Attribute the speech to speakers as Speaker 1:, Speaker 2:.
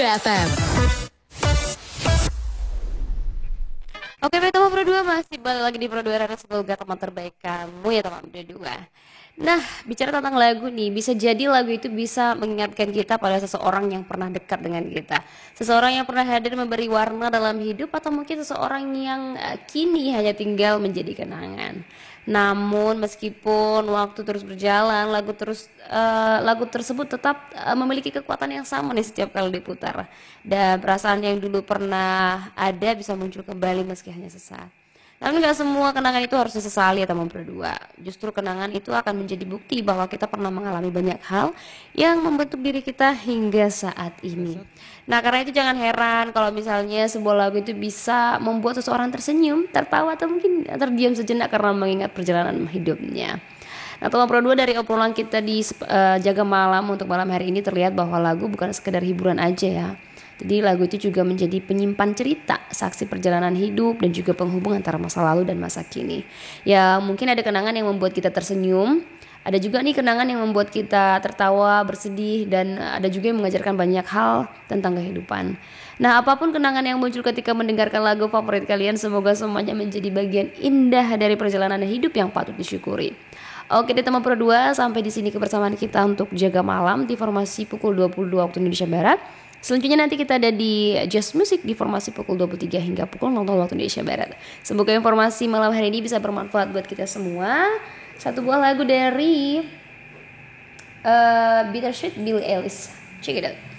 Speaker 1: FM.
Speaker 2: Oke, teman Pro 2 masih balik lagi di Pro 2 Radio, semoga teman terbaik kamu ya teman Pro 2. Nah, bicara tentang lagu nih, bisa jadi lagu itu bisa mengingatkan kita pada seseorang yang pernah dekat dengan kita. Seseorang yang pernah hadir memberi warna dalam hidup, atau mungkin seseorang yang kini hanya tinggal menjadi kenangan. Namun meskipun waktu terus berjalan, lagu tersebut tetap memiliki kekuatan yang sama nih setiap kali diputar. Dan perasaan yang dulu pernah ada bisa muncul kembali meski hanya sesaat. Tapi nggak semua kenangan itu harus disesali ya teman berdua. Justru kenangan itu akan menjadi bukti bahwa kita pernah mengalami banyak hal yang membentuk diri kita hingga saat ini. Nah, karena itu jangan heran kalau misalnya sebuah lagu itu bisa membuat seseorang tersenyum, tertawa, atau mungkin terdiam sejenak karena mengingat perjalanan hidupnya. Nah, teman Pro 2, dari obrolan kita di Jaga Malam untuk malam hari ini terlihat bahwa lagu bukan sekedar hiburan aja ya. Jadi lagu itu juga menjadi penyimpan cerita, saksi perjalanan hidup, dan juga penghubung antara masa lalu dan masa kini. Ya, mungkin ada kenangan yang membuat kita tersenyum, ada juga nih kenangan yang membuat kita tertawa, bersedih, dan ada juga yang mengajarkan banyak hal tentang kehidupan. Nah, apapun kenangan yang muncul ketika mendengarkan lagu favorit kalian, semoga semuanya menjadi bagian indah dari perjalanan hidup yang patut disyukuri. Oke deh teman Pro 2, sampai di sini kebersamaan kita untuk Jaga Malam di formasi pukul 22 waktu Indonesia Barat. Selanjutnya nanti kita ada di Just Music di formasi pukul 23 hingga pukul 00 waktu Indonesia Barat. Semoga informasi malam hari ini bisa bermanfaat buat kita semua. Satu buah lagu dari Bittersweet Billie Eilish. Check it out.